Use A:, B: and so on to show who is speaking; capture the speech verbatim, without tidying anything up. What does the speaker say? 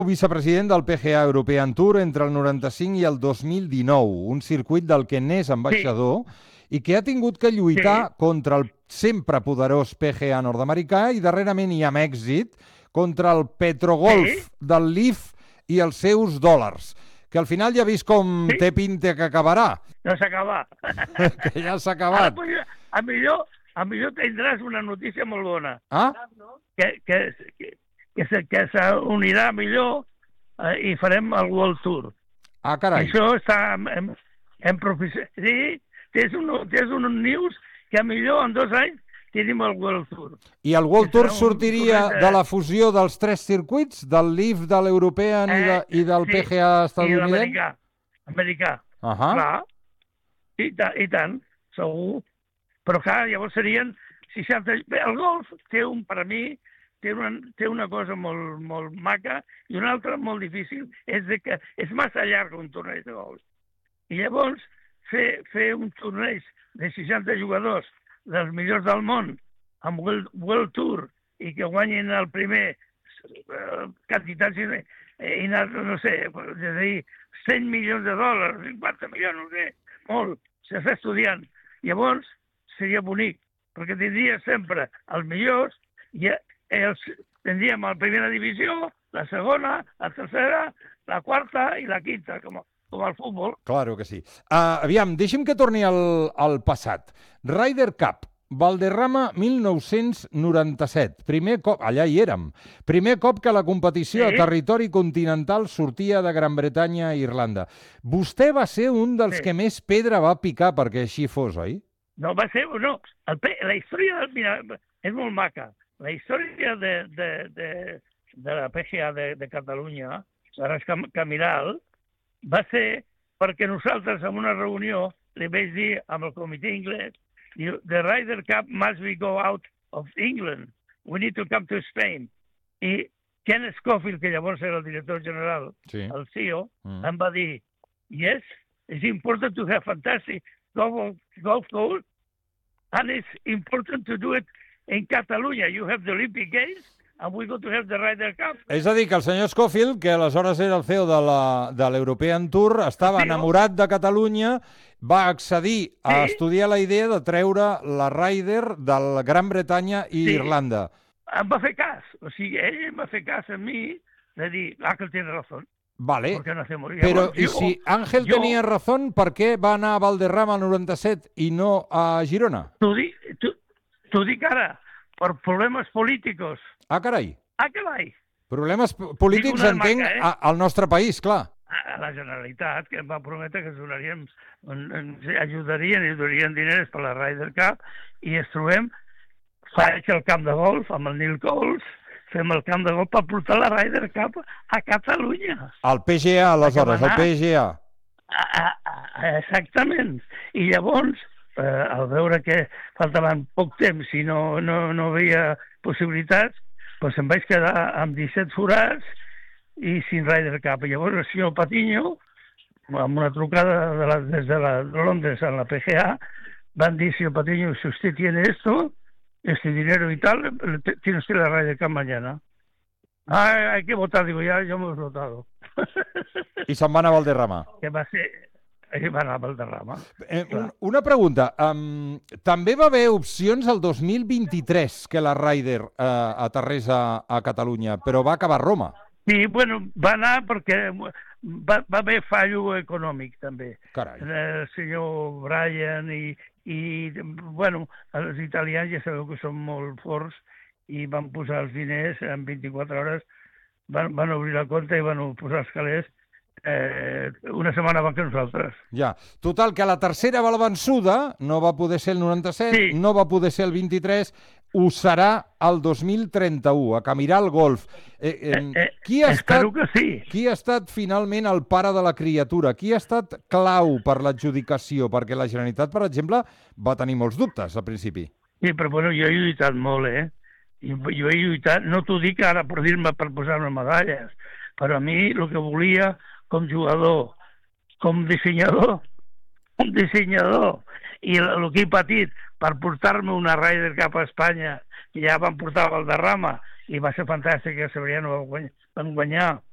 A: Vicepresident del P G A European Tour entre el noranta-cinc i el dos mil dinou, un circuit del que n'és ambaixador sí. i que ha tingut que lluitar sí. contra el sempre poderós P G A nord-americà i darrerament i amb èxit contra el Petrogolf sí. del Leaf i els seus dòlars, que al final ja ha vist com sí. té pinta que acabarà.
B: No s'ha acabat.
A: Que ja s'ha acabat.
B: Ara, a millor, a millor tindràs una notícia molt bona.
A: Ah?
B: Que, que, que, que, se, que s'unirà millor eh, i farem el World Tour.
A: Ah, carai.
B: Això està en, en, en professió. Sí, tens un, tens un news que a millor en dos anys tenim el World Tour.
A: I el World Tour sortiria de... de la fusió dels tres circuits, del Leaf, de l'European eh, i, de, i del sí, P G A estadounidense?
B: I l'americà. Americà.
A: Uh -huh.
B: Clar. I, ta, I tant, segur. Però clar, llavors serien seixanta... Bé, el golf té un, per a mi, té una, té una cosa molt, molt maca i una altra molt difícil, és de que és massa llarg un torneig de golf. I llavors fer, fer un torneig de seixanta jugadors dels millors del món amb World, World Tour i que guanyin el primer eh, quantitats i no sé, és a dir, cent milions de dòlars, cinquanta milions, no sé, molt, s'està estudiant. Llavors seria bonic, perquè tindria sempre els millors i els, tindríem la primera divisió, la segona, la tercera, la quarta i la quinta, com, com al futbol.
A: Claro que sí. Uh, aviam, deixi'm que torni al, al passat. Ryder Cup, Valderrama mil nou-cents noranta-set. Primer cop, allà hi érem. Primer cop que la competició sí. a territori continental sortia de Gran Bretanya a Irlanda. Vostè va ser un dels sí. que més pedra va picar perquè així fos, oi?
B: No, va ser... No, el, la història del... Mira, és molt maca. La història de, de, de, de la P G A de, de Catalunya, Carles Camiral, va ser perquè nosaltres en una reunió li vaig dir amb el comitè anglès the Ryder Cup must be go out of England. We need to come to Spain. I Ken Scofield, que llavors era el director general, sí. el C E O, mm. em va dir, yes, it's important to have fantastic golf, golf course, and it's important to do it in Catalunya. You have the Olympic Games, and we're going to have the Ryder Cup.
A: És a dir, que el senyor Scofield, que aleshores era el C E O de l'European Tour, estava sí, enamorat de Catalunya, va accedir a sí? estudiar la idea de treure la Ryder de la Gran Bretanya i sí. Irlanda.
B: Em va fer cas. O sigui, ell em va fer cas a mi de dir, Ángel tiene razón.
A: Vale,
B: no hacemos...
A: però
B: jo,
A: i si Ángel jo... tenia razón, per què va anar a Valderrama al noranta-set i no a Girona?
B: T'ho dic, dic ara, per problemes polítics.
A: Ah, carai.
B: Ah, carai.
A: Problemes polítics, entenc, marca, eh? al nostre país, clar.
B: A la Generalitat, que em va prometre que ens donaríem, ens ajudarien i donarien diners per la Ryder Cup, i ens trobem, faig el camp de golf amb el Neil Coles, fem el camp de golf per portar la Ryder Cup a Catalunya.
A: Al P G A, aleshores, al P G A.
B: A, a, a, exactament. I llavors, eh, al veure que faltaven poc temps i no, no, no havia possibilitats, doncs em vaig quedar amb disset forats i sin Ryder Cup. I llavors el senyor Patiño, amb una trucada de la, des de, la, de Londres a la P G A, van dir, senyor Patiño, si usted tiene esto, este dinero y tal, tiene usted la Ryder Cup mañana. Ah, hay que votar, digo, ya, ya hemos votado.
A: I se'n van a Valderrama.
B: Que va ser... I van a Valderrama.
A: Eh, un, una pregunta. Um, també va haver opcions el dos mil vint-i-tres que la Ryder uh, aterrés a, a Catalunya, però va acabar a Roma.
B: Sí, bueno, va anar perquè va, va haver fallo econòmic, també.
A: Carai.
B: El senyor Bryan i, i, bueno, els italians ja sabeu que són molt forts i van posar els diners en vint-i-quatre hores, van, van obrir la compta i van posar els calés eh, una setmana abans que nosaltres.
A: Ja. Total, que la tercera va la vençuda, no va poder ser el noranta-set, sí. no va poder ser el vint-i-tres, ho serà el dos mil trenta-u, a Camiral Golf. Eh, eh,
B: eh,
A: qui, ha estat,
B: que sí.
A: qui ha estat finalment el pare de la criatura? Qui ha estat clau per l'adjudicació? Perquè la Generalitat, per exemple, va tenir molts dubtes al principi.
B: Sí, però bueno, jo he lluitat molt, eh? Jo, jo he lluitat, no t'ho dic ara per dir-me per posar-me medalles, però a mi el que volia com jugador, com dissenyador, com dissenyador, i el que he patit per portar-me una Ryder Cup a Espanya, que ja van portar a Valderrama, i va ser fantàstic que Severiano van guanyar